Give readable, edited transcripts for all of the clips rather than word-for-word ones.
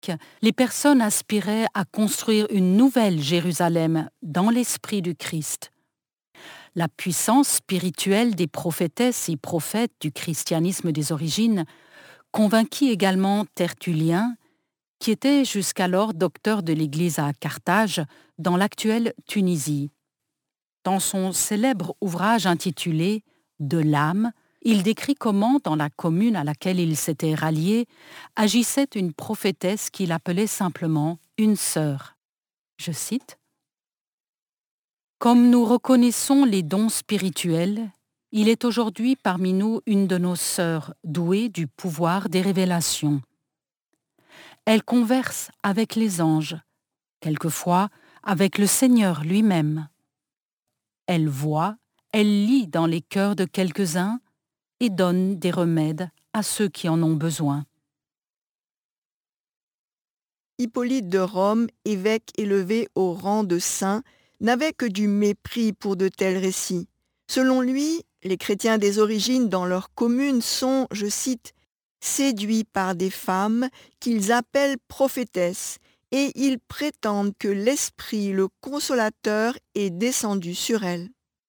catholique, les personnes aspiraient à construire une nouvelle Jérusalem dans l'esprit du Christ. La puissance spirituelle des prophétesses et prophètes du christianisme des origines convainquit également Tertullien, qui était jusqu'alors docteur de l'Église à Carthage, dans l'actuelle Tunisie. Dans son célèbre ouvrage intitulé « De l'âme », il décrit comment, dans la commune à laquelle il s'était rallié, agissait une prophétesse qu'il appelait simplement une sœur. Je cite : « Comme nous reconnaissons les dons spirituels, il est aujourd'hui parmi nous une de nos sœurs douée du pouvoir des révélations. Elle converse avec les anges, quelquefois avec le Seigneur lui-même. Elle voit, elle lit dans les cœurs de quelques-uns et donne des remèdes à ceux qui en ont besoin. » Hippolyte de Rome, évêque élevé au rang de saint, n'avait que du mépris pour de tels récits. Selon lui, les chrétiens des origines dans leur commune sont, je cite, « séduits par des femmes qu'ils appellent prophétesses, et ils prétendent que l'Esprit, le Consolateur, est descendu sur elles. »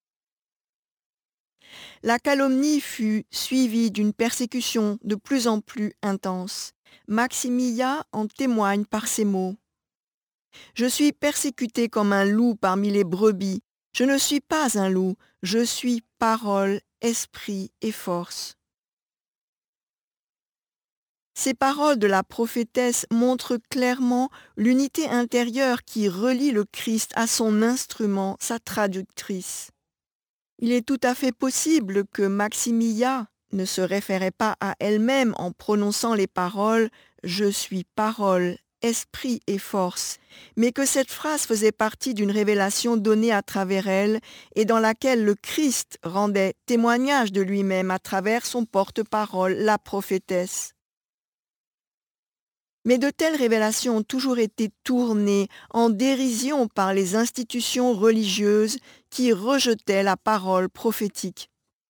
La calomnie fut suivie d'une persécution de plus en plus intense. Maximilla en témoigne par ces mots. « Je suis persécuté comme un loup parmi les brebis. Je ne suis pas un loup, je suis parole, esprit et force. » Ces paroles de la prophétesse montrent clairement l'unité intérieure qui relie le Christ à son instrument, sa traductrice. Il est tout à fait possible que Maximilla ne se référait pas à elle-même en prononçant les paroles « Je suis parole, esprit et force », mais que cette phrase faisait partie d'une révélation donnée à travers elle et dans laquelle le Christ rendait témoignage de lui-même à travers son porte-parole, la prophétesse. Mais de telles révélations ont toujours été tournées en dérision par les institutions religieuses qui rejetaient la parole prophétique.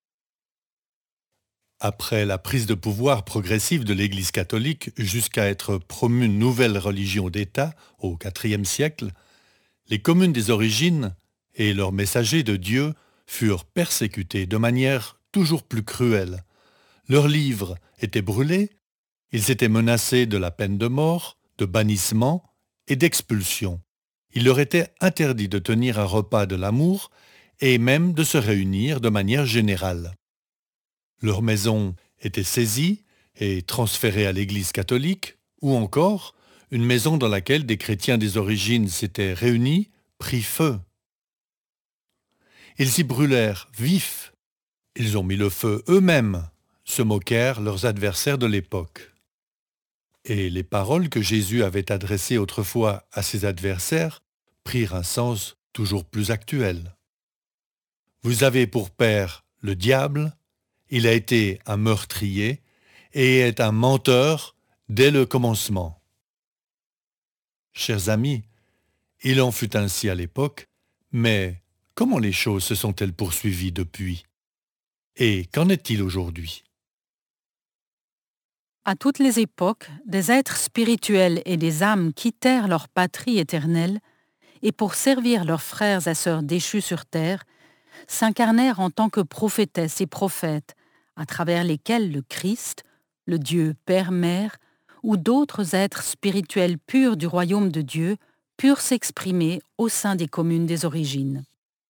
Après la prise de pouvoir progressive de l'Église catholique jusqu'à être promue une nouvelle religion d'État au IVe siècle, les communes des origines et leurs messagers de Dieu furent persécutés de manière toujours plus cruelle. Leurs livres étaient brûlés, ils étaient menacés de la peine de mort, de bannissement et d'expulsion. Il leur était interdit de tenir un repas de l'amour et même de se réunir de manière générale. Leurs maisons étaient saisies et transférées à l'Église catholique, ou encore une maison dans laquelle des chrétiens des origines s'étaient réunis prit feu. Ils y brûlèrent vifs. Ils ont mis le feu eux-mêmes, se moquèrent leurs adversaires de l'époque. Et les paroles que Jésus avait adressées autrefois à ses adversaires prirent un sens toujours plus actuel. Vous avez pour père le diable, il a été un meurtrier et est un menteur dès le commencement. Chers amis, il en fut ainsi à l'époque, mais comment les choses se sont-elles poursuivies depuis ? Et qu'en est-il aujourd'hui ? À toutes les époques, des êtres spirituels et des âmes quittèrent leur patrie éternelle et pour servir leurs frères et sœurs déchus sur terre, s'incarnèrent en tant que prophétesses et prophètes, à travers lesquels le Christ, le Dieu Père-Mère, ou d'autres êtres spirituels purs du royaume de Dieu purent s'exprimer au sein des communes des origines.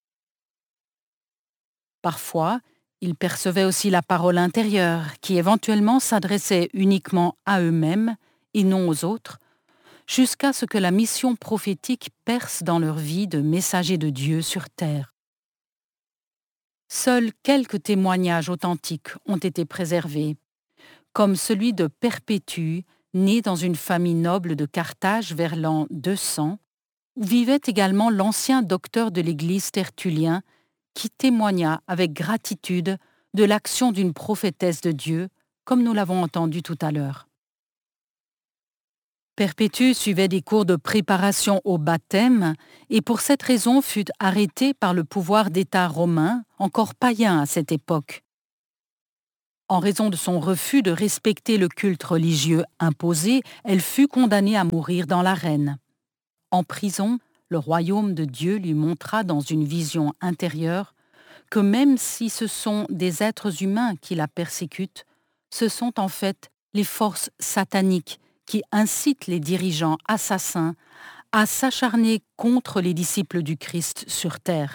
Parfois, ils percevaient aussi la parole intérieure, qui éventuellement s'adressait uniquement à eux-mêmes et non aux autres, jusqu'à ce que la mission prophétique perce dans leur vie de messagers de Dieu sur terre. Seuls quelques témoignages authentiques ont été préservés, comme celui de Perpétue, né dans une famille noble de Carthage vers l'an 200, où vivait également l'ancien docteur de l'Église Tertullien, qui témoigna avec gratitude de l'action d'une prophétesse de Dieu, comme nous l'avons entendu tout à l'heure. Perpétue suivait des cours de préparation au baptême et pour cette raison fut arrêté par le pouvoir d'État romain, encore païen à cette époque. En raison de son refus de respecter le culte religieux imposé, elle fut condamnée à mourir dans l'arène. En prison, le royaume de Dieu lui montra dans une vision intérieure que même si ce sont des êtres humains qui la persécutent, ce sont en fait les forces sataniques qui incitent les dirigeants assassins à s'acharner contre les disciples du Christ sur terre.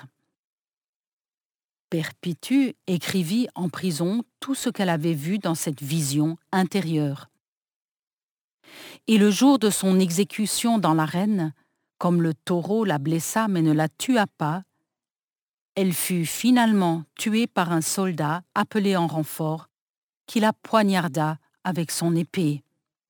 Perpétue écrivit en prison tout ce qu'elle avait vu dans cette vision intérieure. Et le jour de son exécution dans l'arène, comme le taureau la blessa mais ne la tua pas, elle fut finalement tuée par un soldat appelé en renfort qui la poignarda avec son épée.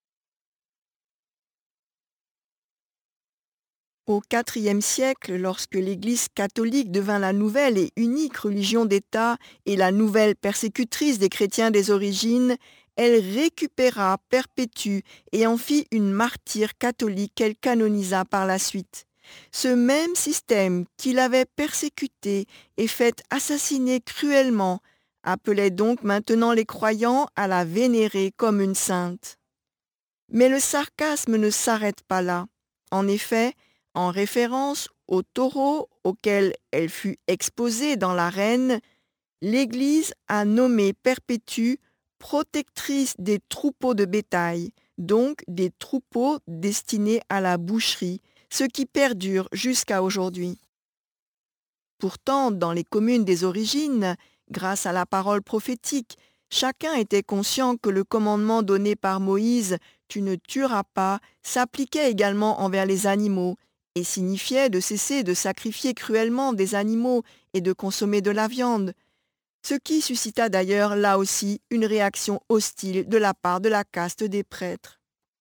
Au IVe siècle, lorsque l'Église catholique devint la nouvelle et unique religion d'État et la nouvelle persécutrice des chrétiens des origines, elle récupéra Perpétue et en fit une martyre catholique qu'elle canonisa par la suite. Ce même système qui l'avait persécutée et fait assassiner cruellement appelait donc maintenant les croyants à la vénérer comme une sainte. Mais le sarcasme ne s'arrête pas là. En effet, en référence au taureau auquel elle fut exposée dans l'arène, l'Église a nommé Perpétue protectrice des troupeaux de bétail, donc des troupeaux destinés à la boucherie, ce qui perdure jusqu'à aujourd'hui. Pourtant, dans les communes des origines, grâce à la parole prophétique, chacun était conscient que le commandement donné par Moïse « Tu ne tueras pas » s'appliquait également envers les animaux et signifiait de cesser de sacrifier cruellement des animaux et de consommer de la viande, ce qui suscita d'ailleurs là aussi une réaction hostile de la part de la caste des prêtres.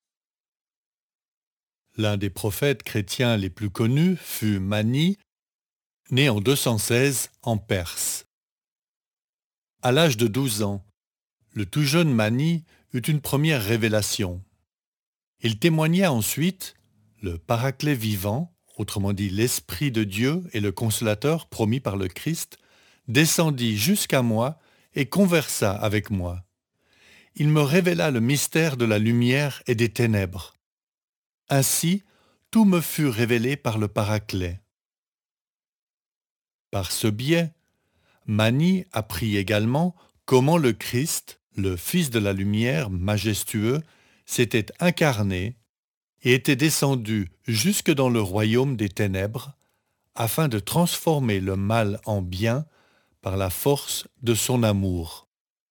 L'un des prophètes chrétiens les plus connus fut Mani, né en 216 en Perse. À l'âge de 12 ans, le tout jeune Mani eut une première révélation. Il témoigna ensuite le Paraclet vivant, autrement dit l'Esprit de Dieu et le Consolateur promis par le Christ, descendit jusqu'à moi et conversa avec moi. Il me révéla le mystère de la lumière et des ténèbres. Ainsi, tout me fut révélé par le Paraclet. Par ce biais, Mani apprit également comment le Christ, le Fils de la lumière majestueux, s'était incarné et était descendu jusque dans le royaume des ténèbres, afin de transformer le mal en bien par la force de son amour.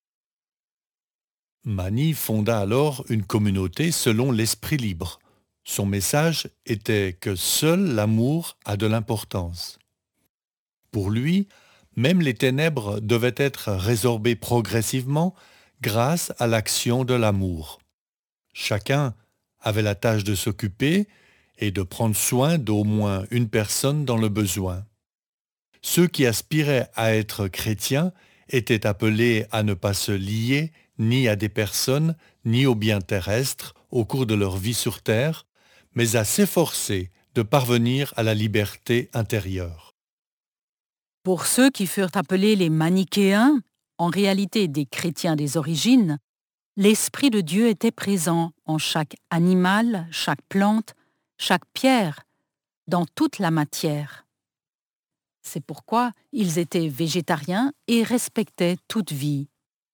Mani fonda alors une communauté selon l'esprit libre. Son message était que seul l'amour a de l'importance. Pour lui, même les ténèbres devaient être résorbées progressivement grâce à l'action de l'amour. Chacun avait la tâche de s'occuper et de prendre soin d'au moins une personne dans le besoin. Ceux qui aspiraient à être chrétiens étaient appelés à ne pas se lier ni à des personnes ni aux biens terrestres au cours de leur vie sur terre, mais à s'efforcer de parvenir à la liberté intérieure. Pour ceux qui furent appelés les manichéens, en réalité des chrétiens des origines, l'Esprit de Dieu était présent en chaque animal, chaque plante, chaque pierre, dans toute la matière. C'est pourquoi ils étaient végétariens et respectaient toute vie.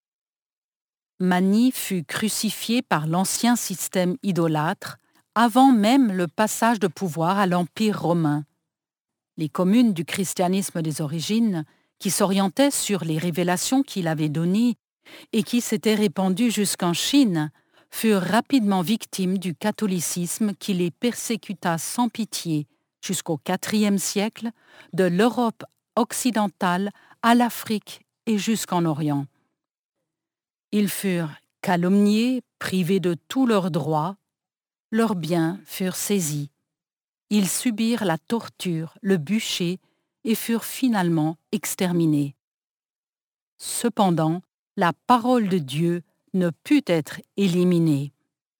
Mani fut crucifié par l'ancien système idolâtre avant même le passage de pouvoir à l'Empire romain. Les communes du christianisme des origines, qui s'orientaient sur les révélations qu'il avait données et qui s'étaient répandues jusqu'en Chine, furent rapidement victimes du catholicisme qui les persécuta sans pitié jusqu'au IVe siècle, de l'Europe occidentale à l'Afrique et jusqu'en Orient. Ils furent calomniés, privés de tous leurs droits, leurs biens furent saisis. Ils subirent la torture, le bûcher et furent finalement exterminés. Cependant, la parole de Dieu ne put être éliminée.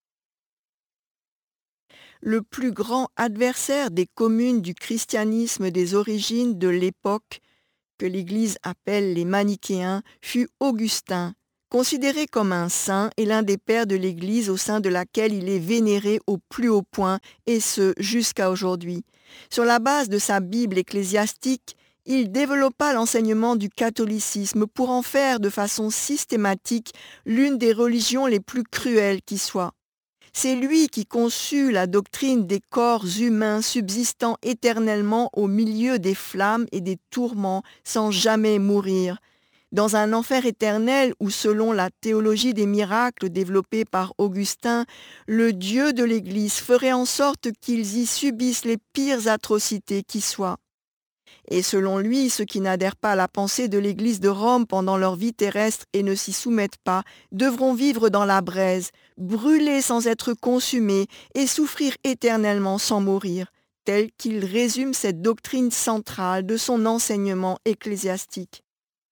Le plus grand adversaire des communes du christianisme des origines de l'époque, que l'Église appelle les manichéens, fut Augustin, Considéré comme un saint et l'un des pères de l'Église au sein de laquelle il est vénéré au plus haut point, et ce jusqu'à aujourd'hui. Sur la base de sa Bible ecclésiastique, il développa l'enseignement du catholicisme pour en faire de façon systématique l'une des religions les plus cruelles qui soient. C'est lui qui conçut la doctrine des corps humains subsistant éternellement au milieu des flammes et des tourments sans jamais mourir, dans un enfer éternel où, selon la théologie des miracles développée par Augustin, le Dieu de l'Église ferait en sorte qu'ils y subissent les pires atrocités qui soient. Et selon lui, ceux qui n'adhèrent pas à la pensée de l'Église de Rome pendant leur vie terrestre et ne s'y soumettent pas, devront vivre dans la braise, brûler sans être consumés et souffrir éternellement sans mourir, tel qu'il résume cette doctrine centrale de son enseignement ecclésiastique.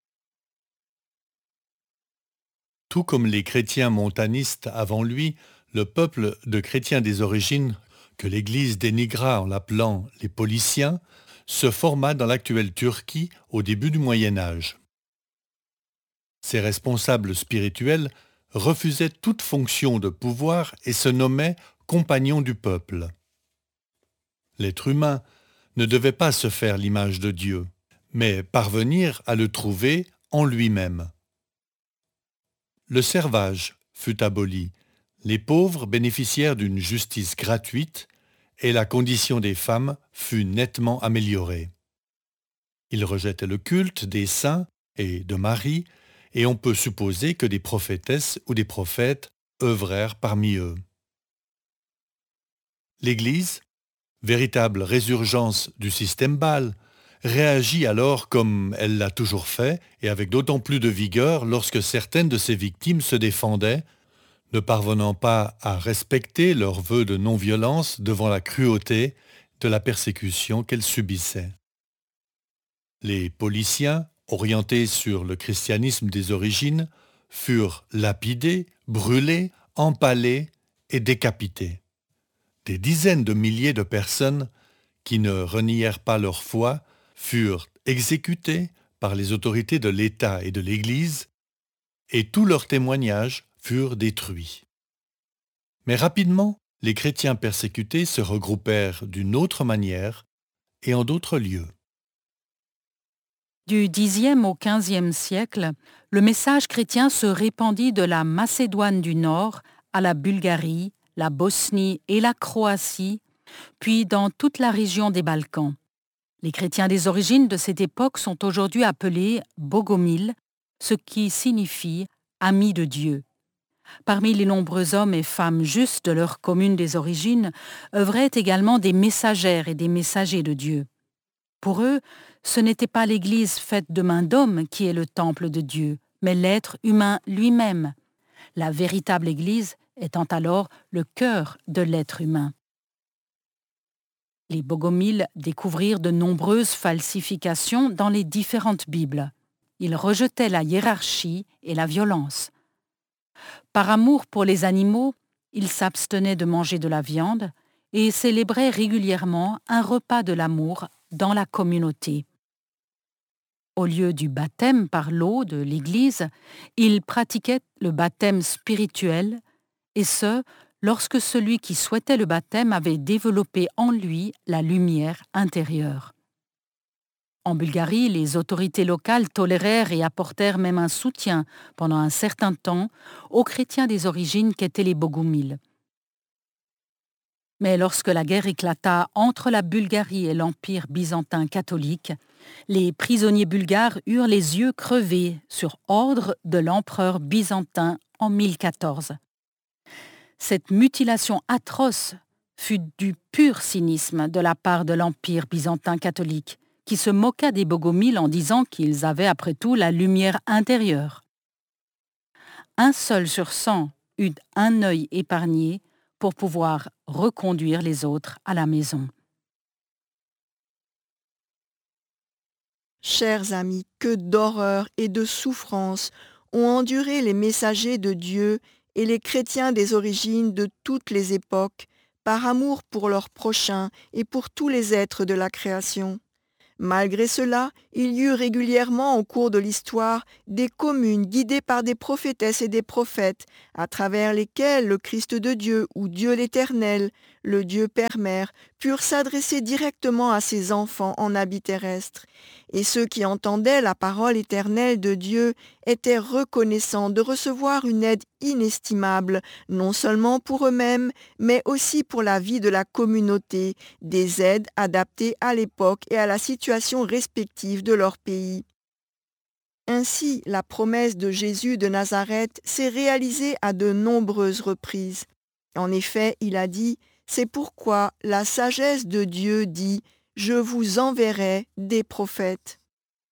Tout comme les chrétiens montanistes avant lui, le peuple de chrétiens des origines, que l'Église dénigra en l'appelant les Pauliciens, se forma dans l'actuelle Turquie au début du Moyen Âge. Ses responsables spirituels refusaient toute fonction de pouvoir et se nommaient compagnons du peuple. L'être humain ne devait pas se faire l'image de Dieu, mais parvenir à le trouver en lui-même. Le servage fut aboli, les pauvres bénéficièrent d'une justice gratuite et la condition des femmes fut nettement améliorée. Ils rejetaient le culte des saints et de Marie, et on peut supposer que des prophétesses ou des prophètes œuvrèrent parmi eux. L'Église, véritable résurgence du système Baal, réagit alors comme elle l'a toujours fait, et avec d'autant plus de vigueur lorsque certaines de ses victimes se défendaient, ne parvenant pas à respecter leurs vœux de non-violence devant la cruauté de la persécution qu'elles subissaient. Les Pauliciens, orientés sur le christianisme des origines, furent lapidés, brûlés, empalés et décapités. Des dizaines de milliers de personnes qui ne renièrent pas leur foi furent exécutés par les autorités de l'État et de l'Église, et tous leurs témoignages furent détruits. Mais rapidement, les chrétiens persécutés se regroupèrent d'une autre manière et en d'autres lieux. Du Xe au XVe siècle, le message chrétien se répandit de la Macédoine du Nord à la Bulgarie, la Bosnie et la Croatie, puis dans toute la région des Balkans. Les chrétiens des origines de cette époque sont aujourd'hui appelés Bogomils, ce qui signifie « amis de Dieu ». Parmi les nombreux hommes et femmes justes de leur commune des origines, œuvraient également des messagères et des messagers de Dieu. Pour eux, ce n'était pas l'Église faite de mains d'hommes qui est le temple de Dieu, mais l'être humain lui-même, la véritable Église étant alors le cœur de l'être humain. Les Bogomils découvrirent de nombreuses falsifications dans les différentes Bibles. Ils rejetaient la hiérarchie et la violence. Par amour pour les animaux, ils s'abstenaient de manger de la viande et célébraient régulièrement un repas de l'amour dans la communauté. Au lieu du baptême par l'eau de l'Église, ils pratiquaient le baptême spirituel, et ce, lorsque celui qui souhaitait le baptême avait développé en lui la lumière intérieure. En Bulgarie, les autorités locales tolérèrent et apportèrent même un soutien pendant un certain temps aux chrétiens des origines qu'étaient les Bogomils. Mais lorsque la guerre éclata entre la Bulgarie et l'Empire byzantin catholique, les prisonniers bulgares eurent les yeux crevés sur ordre de l'empereur byzantin en 1014. Cette mutilation atroce fut du pur cynisme de la part de l'Empire byzantin catholique, qui se moqua des Bogomils en disant qu'ils avaient après tout la lumière intérieure. Un seul sur 100 eut un œil épargné pour pouvoir reconduire les autres à la maison. Chers amis, que d'horreur et de souffrance ont enduré les messagers de Dieu et les chrétiens des origines de toutes les époques, par amour pour leurs prochains et pour tous les êtres de la création. Malgré cela, il y eut régulièrement au cours de l'histoire des communes guidées par des prophétesses et des prophètes, à travers lesquelles le Christ de Dieu ou Dieu l'Éternel, le Dieu Père-Mère, purent s'adresser directement à ses enfants en habit terrestre. Et ceux qui entendaient la parole éternelle de Dieu étaient reconnaissants de recevoir une aide inestimable, non seulement pour eux-mêmes, mais aussi pour la vie de la communauté, des aides adaptées à l'époque et à la situation respective de leur pays. Ainsi, la promesse de Jésus de Nazareth s'est réalisée à de nombreuses reprises. En effet, il a dit « C'est pourquoi la sagesse de Dieu dit « Je vous enverrai des prophètes ».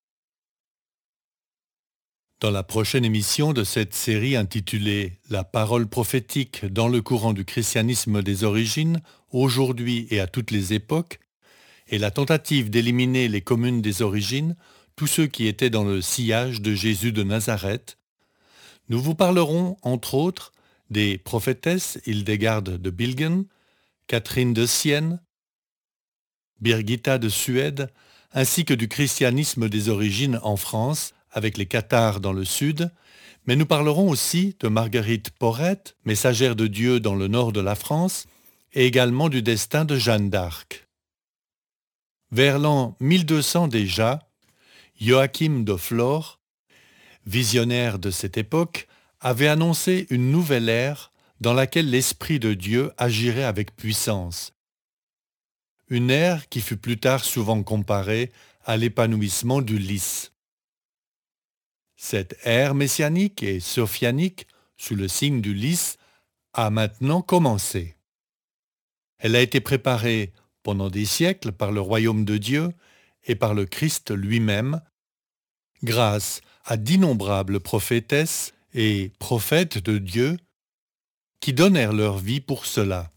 Dans la prochaine émission de cette série intitulée « La parole prophétique dans le courant du christianisme des origines, aujourd'hui et à toutes les époques » et la tentative d'éliminer les communes des origines, tous ceux qui étaient dans le sillage de Jésus de Nazareth, nous vous parlerons, entre autres, des prophétesses Hildegarde de Bingen, Catherine de Sienne, Birgitta de Suède, ainsi que du christianisme des origines en France, avec les cathares dans le sud, mais nous parlerons aussi de Marguerite Porrette, messagère de Dieu dans le nord de la France, et également du destin de Jeanne d'Arc. Vers l'an 1200 déjà, Joachim de Flore, visionnaire de cette époque, avait annoncé une nouvelle ère dans laquelle l'Esprit de Dieu agirait avec puissance. Une ère qui fut plus tard souvent comparée à l'épanouissement du lys. Cette ère messianique et sophianique, sous le signe du lys, a maintenant commencé. Elle a été préparée pendant des siècles par le royaume de Dieu et par le Christ lui-même, grâce à d'innombrables prophétesses et prophètes de Dieu qui donnèrent leur vie pour cela.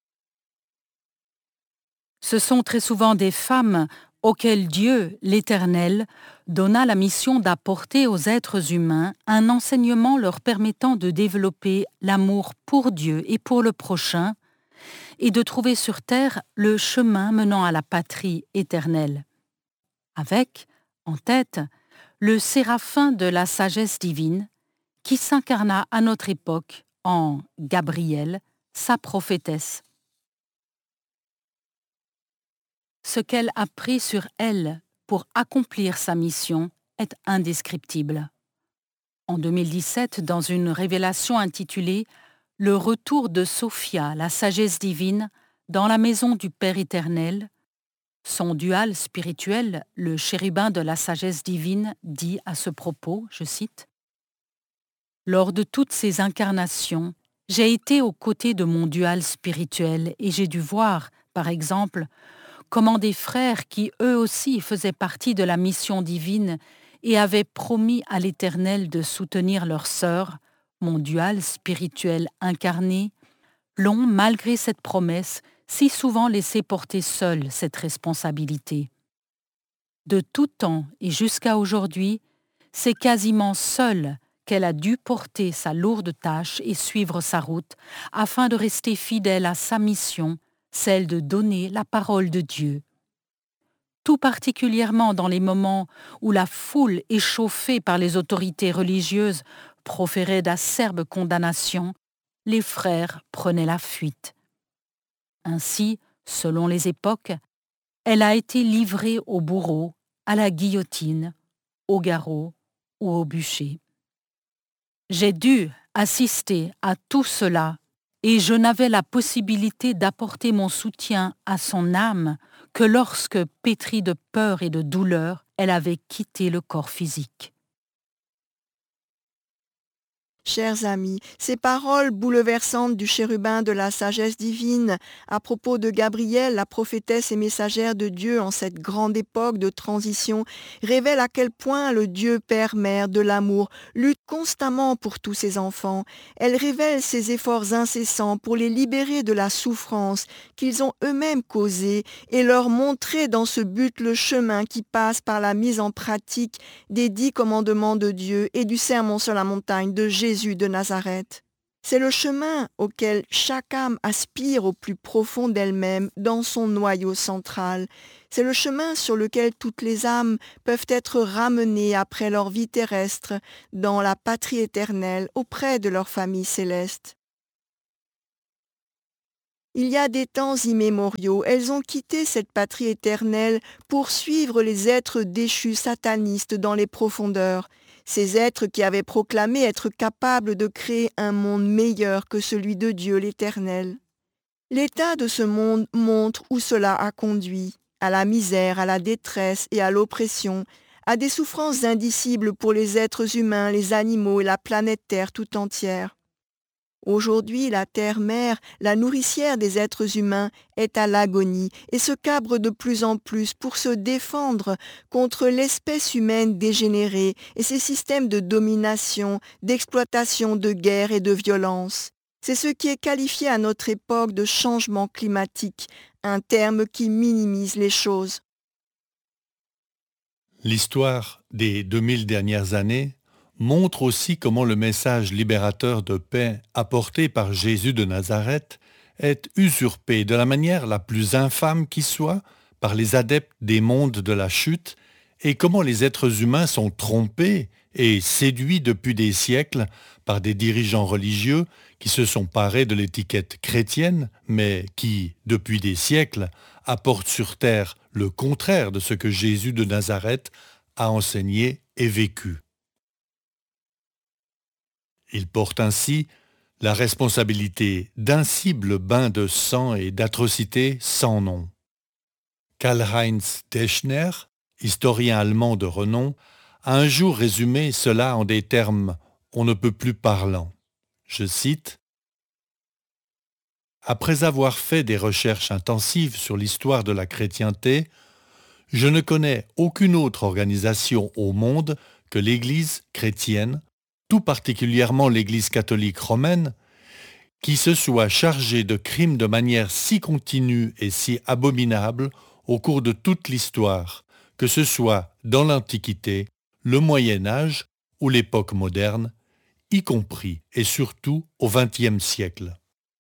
Ce sont très souvent des femmes auxquelles Dieu, l'Éternel, donna la mission d'apporter aux êtres humains un enseignement leur permettant de développer l'amour pour Dieu et pour le prochain, et de trouver sur terre le chemin menant à la patrie éternelle. Avec, en tête, le séraphin de la sagesse divine, qui s'incarna à notre époque en Gabrielle, sa prophétesse. Ce qu'elle a pris sur elle pour accomplir sa mission est indescriptible. En 2017, dans une révélation intitulée « Le retour de Sophia, la sagesse divine, dans la maison du Père éternel », son dual spirituel, le chérubin de la sagesse divine, dit à ce propos, je cite, « Lors de toutes ces incarnations, j'ai été aux côtés de mon dual spirituel et j'ai dû voir, par exemple, comment des frères qui eux aussi faisaient partie de la mission divine et avaient promis à l'Éternel de soutenir leur sœur, mon dual spirituel incarné, l'ont, malgré cette promesse, si souvent laissé porter seule cette responsabilité. De tout temps et jusqu'à aujourd'hui, c'est quasiment seule qu'elle a dû porter sa lourde tâche et suivre sa route afin de rester fidèle à sa mission, celle de donner la parole de Dieu. Tout particulièrement dans les moments où la foule échauffée par les autorités religieuses proférait d'acerbes condamnations, les frères prenaient la fuite. Ainsi, selon les époques, elle a été livrée au bourreau, à la guillotine, au garrot ou au bûcher. J'ai dû assister à tout cela et je n'avais la possibilité d'apporter mon soutien à son âme que lorsque, pétrie de peur et de douleur, elle avait quitté le corps physique. Chers amis, ces paroles bouleversantes du chérubin de la sagesse divine à propos de Gabrielle, la prophétesse et messagère de Dieu en cette grande époque de transition, révèlent à quel point le Dieu Père-Mère de l'amour lutte constamment pour tous ses enfants. Elles révèlent ses efforts incessants pour les libérer de la souffrance qu'ils ont eux-mêmes causée et leur montrer dans ce but le chemin qui passe par la mise en pratique des 10 commandements de Dieu et du sermon sur la montagne de Jésus de Nazareth. C'est le chemin auquel chaque âme aspire au plus profond d'elle-même, dans son noyau central. C'est le chemin sur lequel toutes les âmes peuvent être ramenées après leur vie terrestre dans la patrie éternelle auprès de leur famille céleste. Il y a des temps immémoriaux, elles ont quitté cette patrie éternelle pour suivre les êtres déchus satanistes dans les profondeurs, ces êtres qui avaient proclamé être capables de créer un monde meilleur que celui de Dieu l'Éternel. L'état de ce monde montre où cela a conduit, à la misère, à la détresse et à l'oppression, à des souffrances indicibles pour les êtres humains, les animaux et la planète Terre tout entière. Aujourd'hui, la terre-mère, la nourricière des êtres humains, est à l'agonie et se cabre de plus en plus pour se défendre contre l'espèce humaine dégénérée et ses systèmes de domination, d'exploitation, de guerre et de violence. C'est ce qui est qualifié à notre époque de changement climatique, un terme qui minimise les choses. L'histoire des 2000 dernières années montre aussi comment le message libérateur de paix apporté par Jésus de Nazareth est usurpé de la manière la plus infâme qui soit par les adeptes des mondes de la chute et comment les êtres humains sont trompés et séduits depuis des siècles par des dirigeants religieux qui se sont parés de l'étiquette chrétienne mais qui, depuis des siècles, apportent sur terre le contraire de ce que Jésus de Nazareth a enseigné et vécu. Il porte ainsi la responsabilité d'incibles bains de sang et d'atrocités sans nom. Karl-Heinz Deschner, historien allemand de renom, a un jour résumé cela en des termes on ne peut plus parlants. Je cite : « Après avoir fait des recherches intensives sur l'histoire de la chrétienté, je ne connais aucune autre organisation au monde que l'Église chrétienne, tout particulièrement l'Église catholique romaine, qui se soit chargée de crimes de manière si continue et si abominable au cours de toute l'histoire, que ce soit dans l'Antiquité, le Moyen Âge ou l'époque moderne, y compris et surtout au XXe siècle. »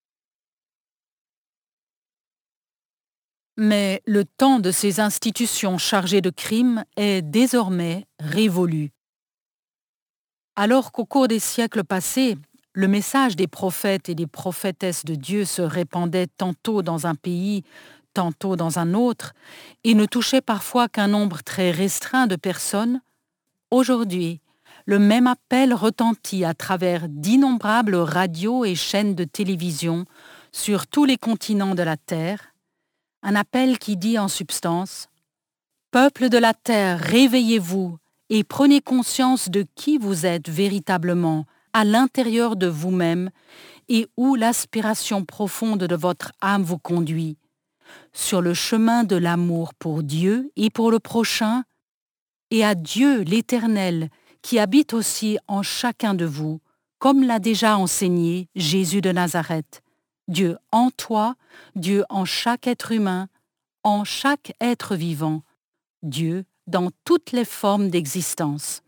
Mais le temps de ces institutions chargées de crimes est désormais révolu. Alors qu'au cours des siècles passés, le message des prophètes et des prophétesses de Dieu se répandait tantôt dans un pays, tantôt dans un autre, et ne touchait parfois qu'un nombre très restreint de personnes, aujourd'hui, le même appel retentit à travers d'innombrables radios et chaînes de télévision sur tous les continents de la Terre, un appel qui dit en substance « Peuple de la Terre, réveillez-vous !» et prenez conscience de qui vous êtes véritablement à l'intérieur de vous-même et où l'aspiration profonde de votre âme vous conduit, sur le chemin de l'amour pour Dieu et pour le prochain, et à Dieu l'Éternel qui habite aussi en chacun de vous, comme l'a déjà enseigné Jésus de Nazareth. Dieu en toi, Dieu en chaque être humain, en chaque être vivant, Dieu dans toutes les formes d'existence.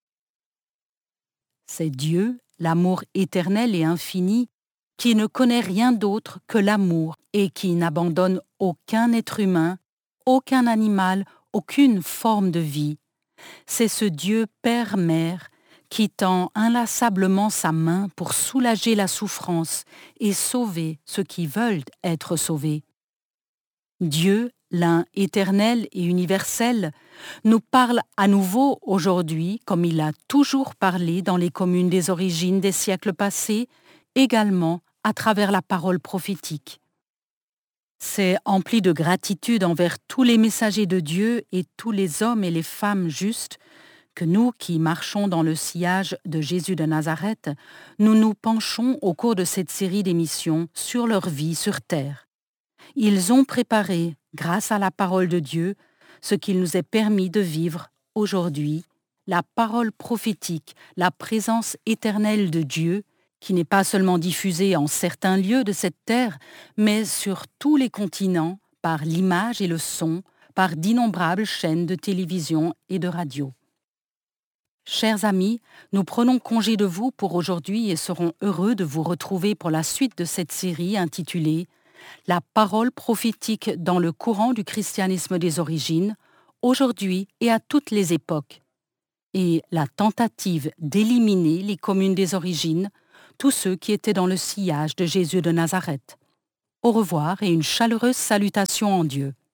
C'est Dieu, l'amour éternel et infini, qui ne connaît rien d'autre que l'amour et qui n'abandonne aucun être humain, aucun animal, aucune forme de vie. C'est ce Dieu Père-Mère qui tend inlassablement sa main pour soulager la souffrance et sauver ceux qui veulent être sauvés. Dieu, l'un éternel et universel, nous parle à nouveau aujourd'hui, comme il a toujours parlé dans les communes des origines des siècles passés, également à travers la parole prophétique. C'est empli de gratitude envers tous les messagers de Dieu et tous les hommes et les femmes justes que nous qui marchons dans le sillage de Jésus de Nazareth, nous nous penchons au cours de cette série d'émissions sur leur vie sur terre. Ils ont préparé, grâce à la parole de Dieu, ce qu'il nous est permis de vivre aujourd'hui, la parole prophétique, la présence éternelle de Dieu, qui n'est pas seulement diffusée en certains lieux de cette terre, mais sur tous les continents, par l'image et le son, par d'innombrables chaînes de télévision et de radio. Chers amis, nous prenons congé de vous pour aujourd'hui et serons heureux de vous retrouver pour la suite de cette série intitulée « La parole prophétique dans le courant du christianisme des origines, aujourd'hui et à toutes les époques » et la tentative d'éliminer les communes des origines, tous ceux qui étaient dans le sillage de Jésus de Nazareth. Au revoir et une chaleureuse salutation en Dieu.